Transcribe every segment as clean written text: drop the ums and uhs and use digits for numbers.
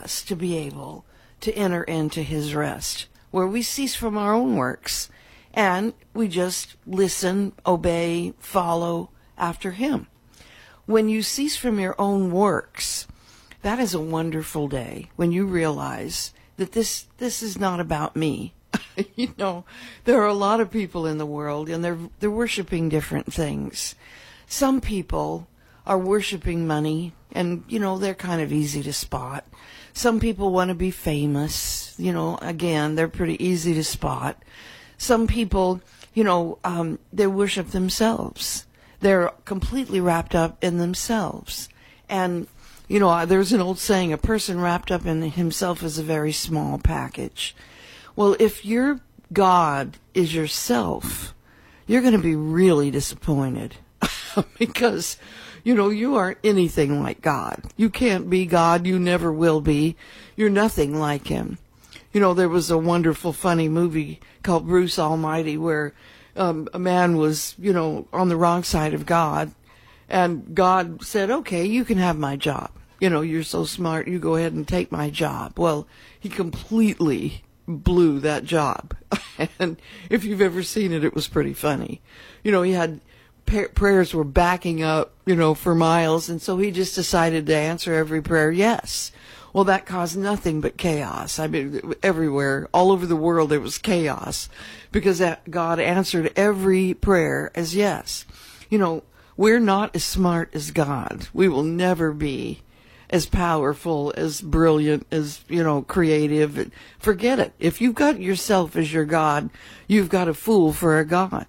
us to be able to enter into his rest, where we cease from our own works and we just listen, obey, follow after him. When you cease from your own works, that is a wonderful day when you realize that this is not about me. You know, there are a lot of people in the world and they're worshiping different things. Some people are worshiping money, and, you know, they're kind of easy to spot. Some people want to be famous. You know, again, they're pretty easy to spot. Some people, you know, they worship themselves. They're completely wrapped up in themselves. And, you know, there's an old saying, a person wrapped up in himself is a very small package. Well, if your God is yourself, you're going to be really disappointed because, you know, you aren't anything like God. You can't be God. You never will be. You're nothing like him. You know, there was a wonderful, funny movie called Bruce Almighty where a man was, you know, on the wrong side of God, and God said, okay, you can have my job. You know, you're so smart, you go ahead and take my job. Well, he completely blew that job. And if you've ever seen it, it was pretty funny. You know, he had prayers were backing up, you know, for miles, and so he just decided to answer every prayer yes. Well, that caused nothing but chaos. I mean, everywhere, all over the world, there was chaos because God answered every prayer as yes. You know, we're not as smart as God. We will never be as powerful, as brilliant, as, you know, creative. Forget it. If you've got yourself as your God, you've got a fool for a God.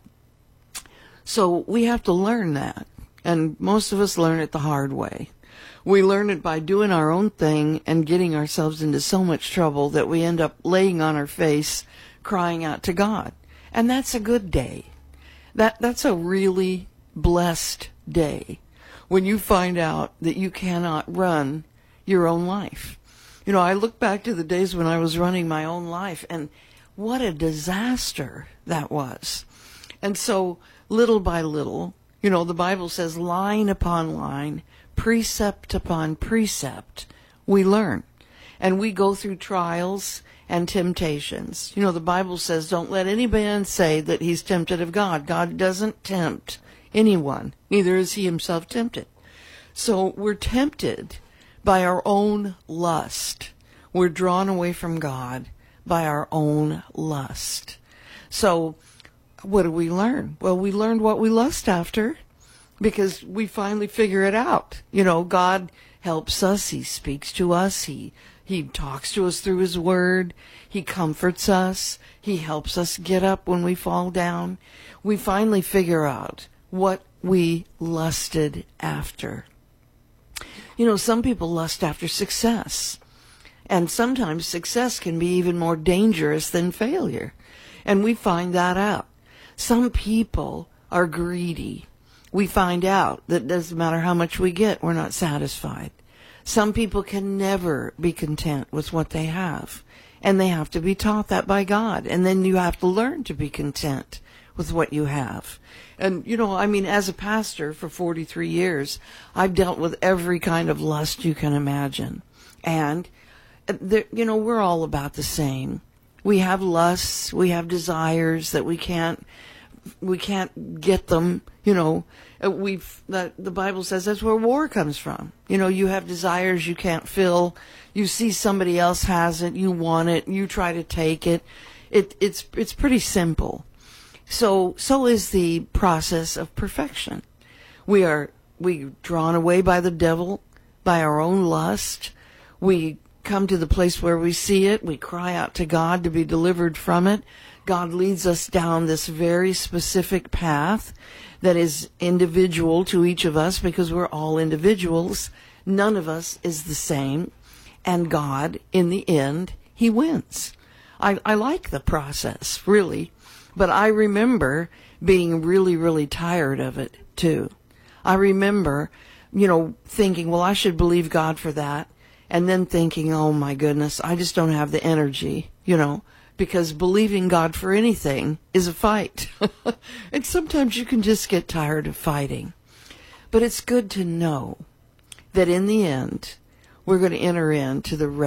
So we have to learn that. And most of us learn it the hard way. We learn it by doing our own thing and getting ourselves into so much trouble that we end up laying on our face, crying out to God. And that's a good day. That's a really blessed day when you find out that you cannot run your own life. You know, I look back to the days when I was running my own life, and what a disaster that was. And so, little by little, you know, the Bible says line upon line, precept upon precept, we learn. And we go through trials and temptations. You know, the Bible says don't let any man say that he's tempted of God. God doesn't tempt anyone, neither is he himself tempted. So we're tempted by our own lust. We're drawn away from God by our own lust. So what do we learn? Well, we learned what we lust after because we finally figure it out. You know, God helps us. He speaks to us. He talks to us through his word. He comforts us. He helps us get up when we fall down. We finally figure out what we lusted after. You know, some people lust after success. And sometimes success can be even more dangerous than failure. And we find that out. Some people are greedy. We find out that it doesn't matter how much we get, we're not satisfied. Some people can never be content with what they have. And they have to be taught that by God. And then you have to learn to be content with what you have. And, you know, I mean, as a pastor for 43 years, I've dealt with every kind of lust you can imagine. And, you know, we're all about the same. We have lusts, we have desires that we can't get them, you know. The Bible says that's where war comes from. You know, you have desires you can't fill. You see somebody else has it, you want it, you try to take it. It's pretty simple. So is the process of perfection. We're drawn away by the devil, by our own lust. We come to the place where we see it. We cry out to God to be delivered from it. God leads us down this very specific path that is individual to each of us because we're all individuals. None of us is the same. And God, in the end, he wins. I like the process, really. But I remember being really, really tired of it, too. I remember, you know, thinking, well, I should believe God for that. And then thinking, oh, my goodness, I just don't have the energy, you know, because believing God for anything is a fight. And sometimes you can just get tired of fighting. But it's good to know that in the end, we're going to enter into the